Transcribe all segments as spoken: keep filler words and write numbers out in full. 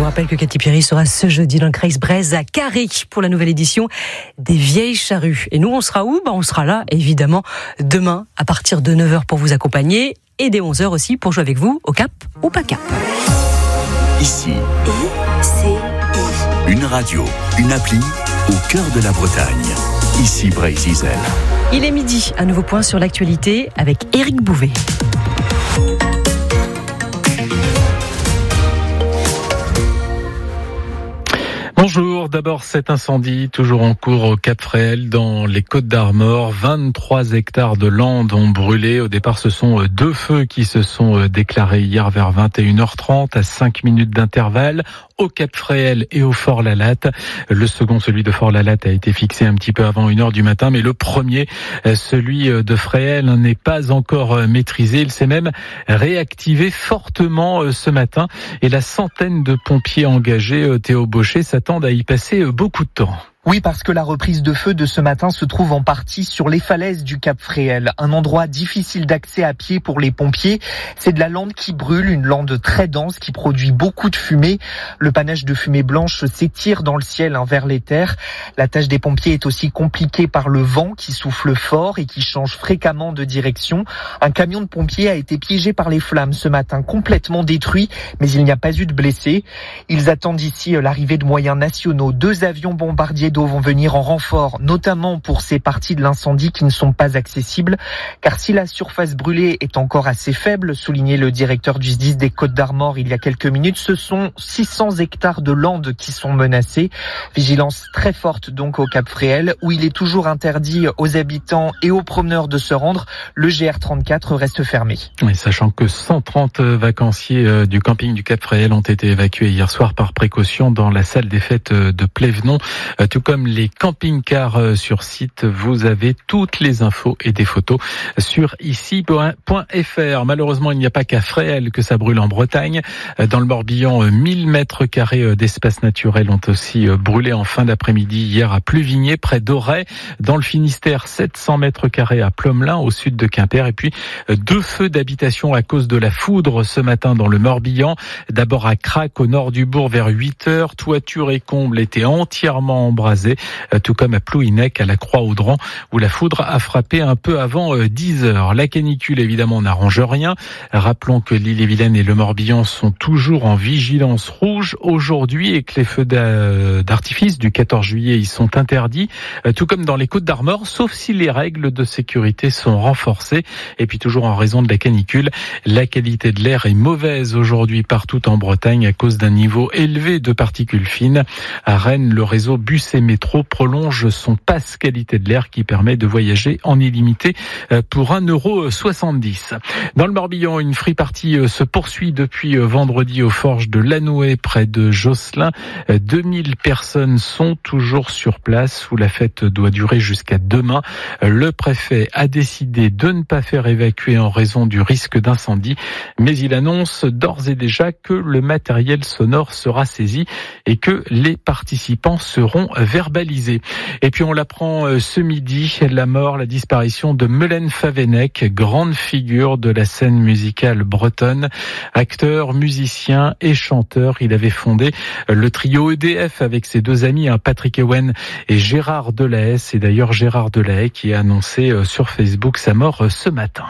vous rappelle que Cathy Pierry sera ce jeudi dans le Kreisbreizh à Carré pour la nouvelle édition des Vieilles Charrues. Et nous, on sera où ? Ben, on sera là, évidemment, demain à partir de neuf heures pour vous accompagner et dès onze heures aussi pour jouer avec vous au Cap ou pas Cap. Ici, I, C, I. Une radio, une appli au cœur de la Bretagne. Ici Brézizel. Il est midi, un nouveau point sur l'actualité avec Éric Bouvet. Bonjour, d'abord cet incendie toujours en cours au Cap Fréhel dans les Côtes d'Armor. vingt-trois hectares de landes ont brûlé. Au départ, ce sont deux feux qui se sont déclarés hier vers vingt et une heures trente à cinq minutes d'intervalle au Cap Fréhel et au Fort Lalatte. Le second, celui de Fort Lalatte, a été fixé un petit peu avant une heure du matin, mais le premier, celui de Fréhel, n'est pas encore maîtrisé. Il s'est même réactivé fortement ce matin et la centaine de pompiers engagés, Théo Baucher, s'attendent à y passer beaucoup de temps. Oui, parce que la reprise de feu de ce matin se trouve en partie sur les falaises du Cap Fréhel, un endroit difficile d'accès à pied pour les pompiers. C'est de la lande qui brûle, une lande très dense qui produit beaucoup de fumée. Le panache de fumée blanche s'étire dans le ciel hein, vers les terres. La tâche des pompiers est aussi compliquée par le vent qui souffle fort et qui change fréquemment de direction. Un camion de pompiers a été piégé par les flammes ce matin, complètement détruit, mais il n'y a pas eu de blessés. Ils attendent ici l'arrivée de moyens nationaux. Deux avions bombardiers d'eau vont venir en renfort, notamment pour ces parties de l'incendie qui ne sont pas accessibles. Car si la surface brûlée est encore assez faible, soulignait le directeur du S D I S des Côtes d'Armor il y a quelques minutes, ce sont six cents hectares de landes qui sont menacés. Vigilance très forte donc au Cap Fréhel, où il est toujours interdit aux habitants et aux promeneurs de se rendre. Le G R trente-quatre reste fermé. Oui, sachant que cent trente vacanciers du camping du Cap Fréhel ont été évacués hier soir par précaution dans la salle des fêtes de Plévenon. Tout comme les camping-cars sur site, vous avez toutes les infos et des photos sur ici point f r. Malheureusement, il n'y a pas qu'à Fréhel que ça brûle en Bretagne. Dans le Morbihan, mille mètres carrés d'espace naturel ont aussi brûlé en fin d'après-midi hier à Pluvigné, près d'Auray. Dans le Finistère, sept cents mètres carrés à Plomelin, au sud de Quimper. Et puis, deux feux d'habitation à cause de la foudre ce matin dans le Morbihan. D'abord à Crac, au nord du bourg, vers huit heures. Toiture et combles étaient entièrement embrasés. Tout comme à Plouhinec, à la Croix-Audran, où la foudre a frappé un peu avant dix heures. La canicule, évidemment, n'arrange rien. Rappelons que l'Ille-et-Vilaine et le Morbihan sont toujours en vigilance rouge aujourd'hui et que les feux d'artifice du quatorze juillet y sont interdits, tout comme dans les Côtes d'Armor, sauf si les règles de sécurité sont renforcées. Et puis toujours en raison de la canicule, la qualité de l'air est mauvaise aujourd'hui partout en Bretagne à cause d'un niveau élevé de particules fines. À Rennes, le réseau bus et métro prolonge son pass qualité de l'air qui permet de voyager en illimité pour un euro soixante-dix. Dans le Morbihan, une free party se poursuit depuis vendredi aux Forges de Lanouet près de Josselin. deux mille personnes sont toujours sur place où la fête doit durer jusqu'à demain. Le préfet a décidé de ne pas faire évacuer en raison du risque d'incendie, mais il annonce d'ores et déjà que le matériel sonore sera saisi et que les participants seront verbalisé. Et puis on l'apprend ce midi, la mort, la disparition de Melaine Favennec, grande figure de la scène musicale bretonne, acteur, musicien et chanteur. Il avait fondé le trio E D F avec ses deux amis, Patrick Ewen et Gérard Delahaye. C'est d'ailleurs Gérard Delahaye qui a annoncé sur Facebook sa mort ce matin.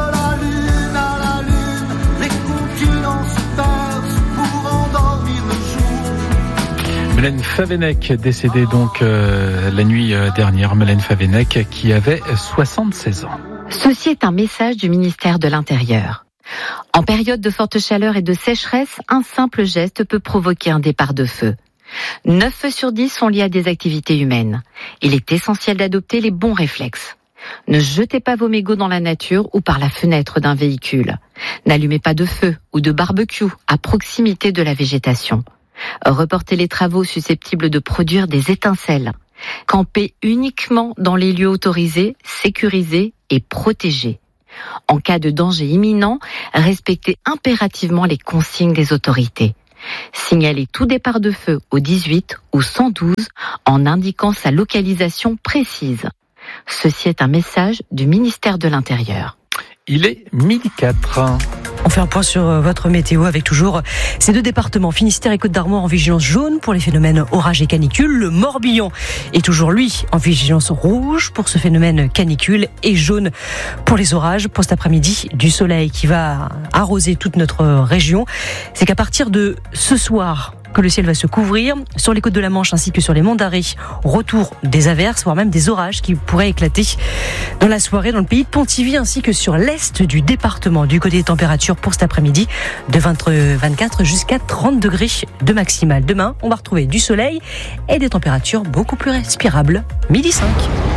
Melaine Favennec, décédée donc euh, la nuit dernière. Melaine Favennec qui avait soixante-seize ans. Ceci est un message du ministère de l'Intérieur. En période de forte chaleur et de sécheresse, un simple geste peut provoquer un départ de feu. neuf feux sur dix sont liés à des activités humaines. Il est essentiel d'adopter les bons réflexes. Ne jetez pas vos mégots dans la nature ou par la fenêtre d'un véhicule. N'allumez pas de feu ou de barbecue à proximité de la végétation. Reportez les travaux susceptibles de produire des étincelles. Campez uniquement dans les lieux autorisés, sécurisés et protégés. En cas de danger imminent, respectez impérativement les consignes des autorités. Signalez tout départ de feu au dix-huit ou cent douze en indiquant sa localisation précise. Ceci est un message du ministère de l'Intérieur. il est midi quatre. On fait un point sur votre météo avec toujours ces deux départements, Finistère et Côte-d'Armor en vigilance jaune pour les phénomènes orage et canicule. Le Morbihan est toujours, lui, en vigilance rouge pour ce phénomène canicule et jaune pour les orages. Pour cet après-midi, du soleil qui va arroser toute notre région. C'est qu'à partir de ce soir que le ciel va se couvrir sur les côtes de la Manche ainsi que sur les monts d'Arrée. Retour des averses, voire même des orages qui pourraient éclater dans la soirée dans le pays de Pontivy ainsi que sur l'est du département. Du côté des températures pour cet après-midi, de vingt-quatre jusqu'à trente degrés de maximal. Demain, on va retrouver du soleil et des températures beaucoup plus respirables. Midi cinq.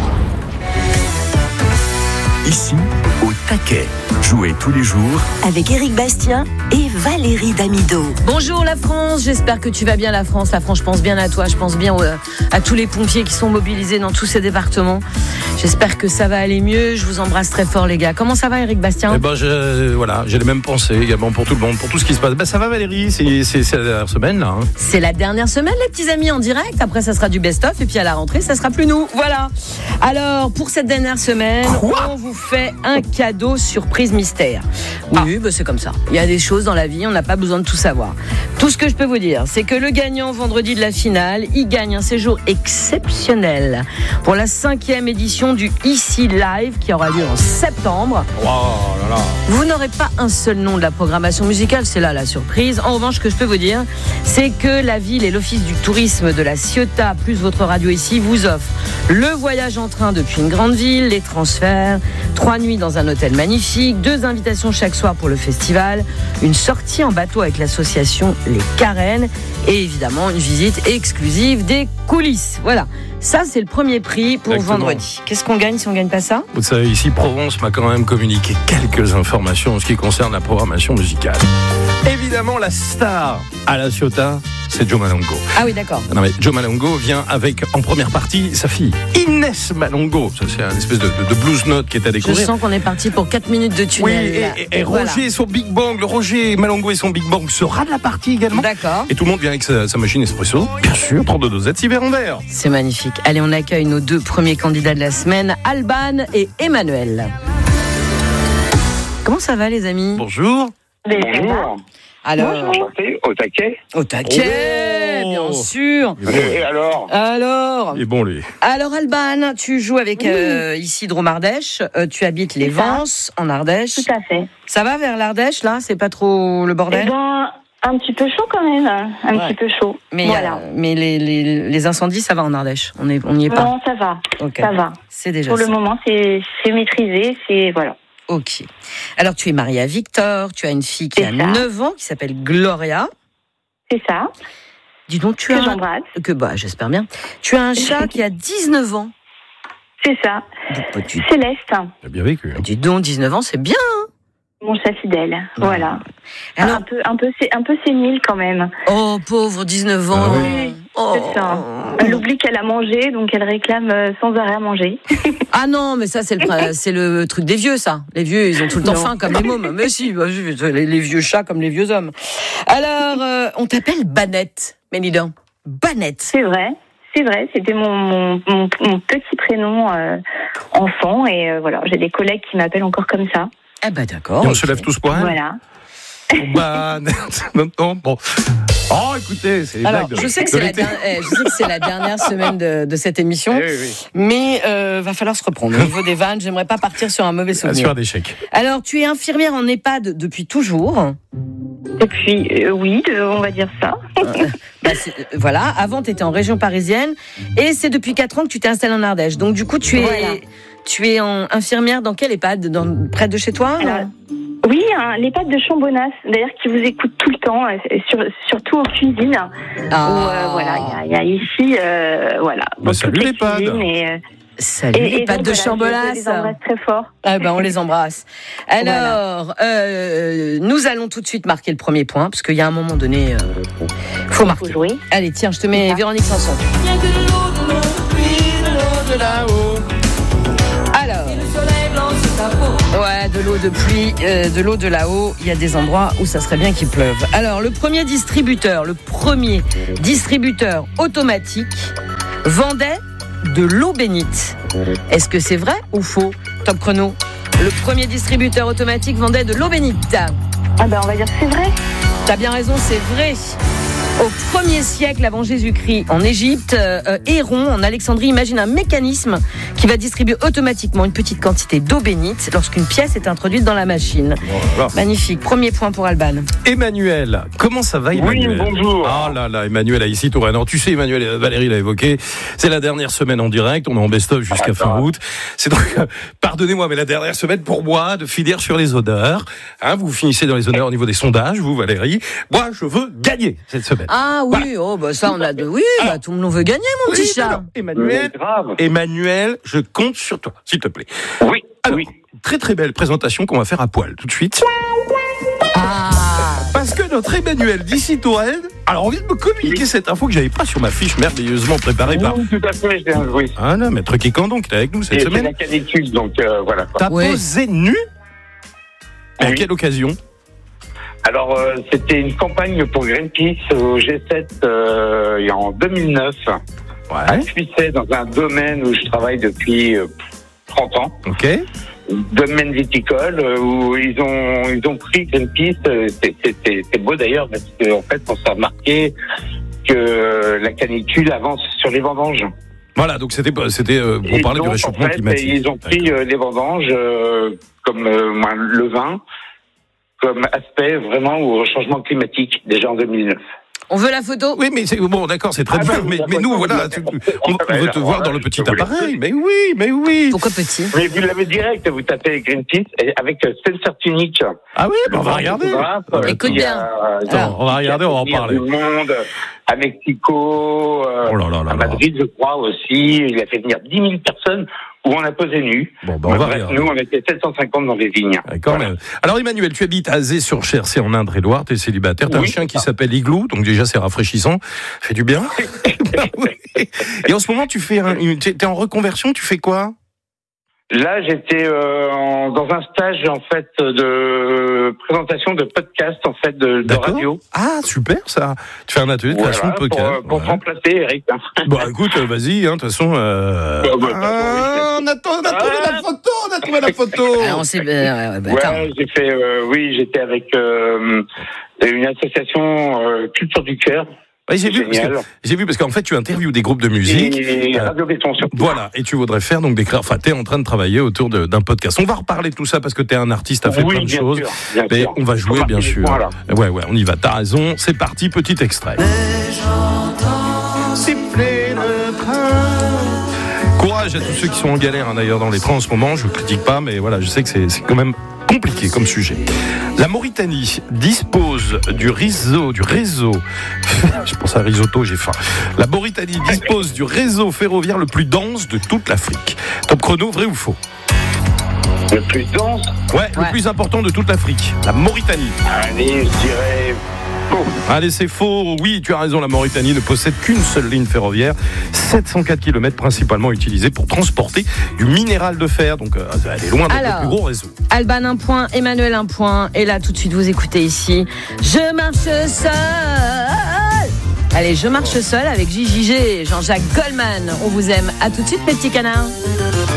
Ici, au taquet. Jouez tous les jours avec Éric Bastien et Valérie Damido. Bonjour la France, j'espère que tu vas bien la France. La France, je pense bien à toi, je pense bien à tous les pompiers qui sont mobilisés dans tous ces départements. J'espère que ça va aller mieux, je vous embrasse très fort les gars. Comment ça va Éric Bastien ? Eh ben, je, voilà, j'ai les mêmes pensées également pour tout le monde, pour tout ce qui se passe. Ben, ça va Valérie, c'est, c'est, c'est la dernière semaine là. Hein. C'est la dernière semaine les petits amis en direct, après ça sera du best-of et puis à la rentrée ça sera plus nous, voilà. Alors pour cette dernière semaine, Quoi on vous fait un cadeau surprise mystère. Oui, ah. bah c'est comme ça. Il y a des choses dans la vie, on n'a pas besoin de tout savoir. Tout ce que je peux vous dire, c'est que le gagnant vendredi de la finale, il gagne un séjour exceptionnel pour la cinquième édition du Ici Live qui aura lieu en septembre. Wow, là là. Vous n'aurez pas un seul nom de la programmation musicale, c'est là la surprise. En revanche, ce que je peux vous dire, c'est que la ville et l'office du tourisme de la Ciotat, plus votre radio ici, vous offrent le voyage en train depuis une grande ville, les transferts, trois nuits dans un hôtel magnifique, deux invitations chaque soir pour le festival, une sortie en bateau avec l'association Les Carènes et évidemment une visite exclusive des coulisses. Voilà, ça c'est le premier prix pour Exactement. vendredi. Qu'est-ce qu'on gagne si on gagne pas ça ? Vous savez, ici Provence m'a quand même communiqué quelques informations en ce qui concerne la programmation musicale. Évidemment, la star à la Ciotat, c'est Joe Malongo. Ah oui, d'accord. Non mais Joe Malongo vient avec, en première partie, sa fille, Inès Malongo. Ça, c'est un espèce de, de, de blues note qui est à découvrir. Je sens qu'on est parti pour quatre minutes de tunnel. Oui, et, et, et Roger voilà. et son Big Bang, le Roger Malongo et son Big Bang sera de la partie également. D'accord. Et tout le monde vient avec sa, sa machine espresso, bien sûr, trente-deux dosettes, six verres en verre. C'est magnifique. Allez, on accueille nos deux premiers candidats de la semaine, Alban et Emmanuel. Comment ça va les amis ? Bonjour. Bonjour. Alors, enchanté, au taquet. Au taquet, oh bien sûr. Et alors Alors. Il est bon lui. Alors Alban, tu joues avec oui. euh, ici Drôme-Ardèche. Euh, tu habites les Vences en Ardèche. Tout à fait. Ça va vers l'Ardèche là ? C'est pas trop le bordel ? Eh ben, un petit peu chaud quand même. Un ouais. petit peu chaud. Mais voilà. euh, mais les, les les incendies, ça va en Ardèche. On est on n'y est pas. Non, ça va. Okay. Ça va. C'est déjà. Pour ça. le moment, c'est c'est maîtrisé. C'est voilà. Ok. Alors, tu es mariée à Victor, tu as une fille qui c'est a ça. neuf ans, qui s'appelle Gloria. C'est ça. Dis donc, tu que as... j'embrasse. Que bah, j'espère bien. Tu as un chat qui a dix-neuf ans. C'est ça. Bah, tu... Céleste. Tu as bien vécu. Hein. Dis donc, dix-neuf ans, c'est bien. Hein mon chat fidèle, mmh. voilà. Alors... Un peu, un peu, un peu sénile quand même. Oh, pauvre, dix-neuf ans. Ah oui, oh. c'est ça. Elle oublie qu'elle a mangé, donc elle réclame sans arrêt à manger. Ah non, mais ça, c'est le, c'est le truc des vieux, ça. Les vieux, ils ont tout le temps non. faim, comme les mômes. Mais si, bah, les, les vieux chats comme les vieux hommes. Alors, euh, on t'appelle Banette, Ménidor. Banette. C'est vrai. C'est vrai, c'était mon, mon, mon, mon petit prénom euh, enfant. Et euh, voilà, j'ai des collègues qui m'appellent encore comme ça. Ah bah d'accord. Et on okay. se lève tous pour elle. Voilà. Bah, non, non, bon. Oh, écoutez, c'est Alors, de, je sais que c'est la, dernière, eh, je sais que c'est la dernière semaine de, de cette émission, eh oui, oui. mais euh, va falloir se reprendre. Au niveau des vannes, j'aimerais pas partir sur un mauvais souvenir. Sur un échec. Alors, tu es infirmière en EHPAD depuis toujours. Depuis, euh, oui, de, on va dire ça. euh, bah voilà, avant, tu étais en région parisienne, et c'est depuis quatre ans que tu t'es installée en Ardèche. Donc, du coup, tu es, voilà. tu es en infirmière dans quel EHPAD ? Dans, près de chez toi ? Alors, oui, hein, l'EHPAD de Chambonas, d'ailleurs, qui vous écoute tout le temps, sur, surtout en cuisine. Ah. Où, euh, voilà, il y, y a ici, euh, voilà. Bah, salut l'EHPAD. Et, euh, salut l'EHPAD de voilà, Chambonas. Je les embrasse très fort. Ah ben, on les embrasse. Alors, voilà. euh, nous allons tout de suite marquer le premier point, parce qu'il y a un moment donné, euh, faut marquer. Faut jouer. Allez, tiens, je te mets ah. Véronique Sanson. Alors. Ouais, de l'eau de pluie, euh, de l'eau de là-haut, il y a des endroits où ça serait bien qu'il pleuve. Alors, le premier distributeur, le premier distributeur automatique vendait de l'eau bénite. Est-ce que c'est vrai ou faux ? Top chrono. Le premier distributeur automatique vendait de l'eau bénite. Ah ben on va dire que c'est vrai. T'as bien raison, c'est vrai. Au premier siècle avant Jésus-Christ, en Égypte, euh, Héron, en Alexandrie, imagine un mécanisme qui va distribuer automatiquement une petite quantité d'eau bénite lorsqu'une pièce est introduite dans la machine. Voilà. Magnifique. Premier point pour Alban. Emmanuel, comment ça va, Emmanuel? Oui, bonjour. Ah là là, Emmanuel a ici Touraine. Alors, tu sais, Emmanuel, Valérie l'a évoqué, c'est la dernière semaine en direct, on est en best-of jusqu'à ah, fin août. C'est donc, euh, pardonnez-moi, mais la dernière semaine pour moi de finir sur les honneurs. Hein, vous finissez dans les honneurs au niveau des sondages, vous, Valérie. Moi, je veux gagner cette semaine. Ah oui, voilà. Oh bah ça on a de oui, bah tout le monde veut gagner mon oui, petit chat. Alors, Emmanuel, Emmanuel, je compte sur toi, s'il te plaît. Oui. Alors, oui. Très très belle présentation qu'on va faire à poil tout de suite. Ah. Parce que notre Emmanuel d'ici Touraine, alors on vient de me communiquer oui. cette info que j'avais pas sur ma fiche merveilleusement préparée oui, par. Oui, tout à fait, je viens, oui. Ah là, maître Kékandon qui est avec nous cette Et semaine. C'est la canicule, donc euh, voilà. T'as oui. posé nu. Oui. À quelle occasion? Alors, euh, c'était une campagne pour Greenpeace au G sept euh, en deux mille neuf. Ouais. À Cuisset, dans un domaine où je travaille depuis euh, trente ans. Ok. Domaine viticole, euh, où ils ont ils ont pris Greenpeace. Euh, c'est, c'est, c'est, c'est beau d'ailleurs, parce qu'en fait, on s'est remarqué que la canicule avance sur les vendanges. Voilà, donc c'était, c'était euh, pour parler donc, du réchauffement en fait, climatique. Ils ont pris euh, les vendanges euh, comme euh, le vin, comme aspect vraiment au changement climatique, déjà en deux mille neuf. On veut la photo? Oui, mais c'est bon, d'accord, c'est très ah bien. Ben, mais, mais nous, voilà, tu, on, on veut te voir dans le petit appareil. Mais oui, mais oui. Pourquoi petit? Mais vous l'avez direct, vous tapez Greenpeace avec Sensor Tunic. Ah oui, ben on va regarder. Écoute bien. A, Attends, on va regarder, on va en parler. Du monde, à Mexico, euh, oh là là là à Madrid, je crois aussi. Il a fait venir dix mille personnes où on a posé nu. Bon, ben on va bref, nous, on était sept cent cinquante dans les vignes. D'accord. Voilà. Alors, Emmanuel, tu habites à Azé-sur-Cher, c'est en Indre-et-Loire, t'es célibataire, t'as oui, un chien qui s'appelle Igloo, donc déjà c'est rafraîchissant, fait du bien. Et en ce moment, tu fais un, t'es en reconversion, tu fais quoi? Là, j'étais euh, en, dans un stage en fait de présentation de podcast en fait de, de radio. Ah super ça. Tu fais un atelier de voilà, création de podcast. Pour, pour ouais. remplacer Eric. Bon écoute, vas-y. Hein, de toute façon. Euh... Bah, bah, ah, on a, on a trouvé ah, la photo. On a trouvé la photo. Ah, on s'est. Euh, bah, ouais, j'ai fait. Euh, oui, j'étais avec euh, une association euh, Culture du Cœur. Ouais, j'ai, vu parce que, j'ai vu parce qu'en fait tu interviews des groupes de musique. Et euh, Radio Béton surtout. Voilà, et tu voudrais faire donc des enfin t'es en train de travailler autour de, d'un podcast. On va reparler de tout ça parce que t'es un artiste, t'as fait oui, plein de choses. Sûr, bien mais sûr. On va jouer bien sûr. Points, ouais ouais, on y va, t'as raison. C'est parti, petit extrait. Et j'entends siffler le train. Courage à tous ceux qui sont en galère hein, d'ailleurs dans les trains en ce moment, je ne critique pas mais voilà, je sais que c'est, c'est quand même compliqué comme sujet. La Mauritanie dispose du réseau, du réseau. Je pense à risotto, j'ai faim. La Mauritanie dispose du réseau ferroviaire le plus dense de toute l'Afrique. Top chrono, vrai ou faux? Le plus dense? Ouais, ouais, le plus important de toute l'Afrique. La Mauritanie. Allez, je dirais faux. Allez, c'est faux. Oui, tu as raison, la Mauritanie ne possède qu'une seule ligne ferroviaire, sept cent quatre kilomètres principalement utilisée pour transporter du minéral de fer. Donc, euh, elle est loin d'être le plus gros réseau. Alban, un point. Emmanuel, un point. Et là, tout de suite, vous écoutez ici. Je marche seul. Allez, je marche seul avec J J G, Jean-Jacques Goldman. On vous aime. À tout de suite, mes petits canards.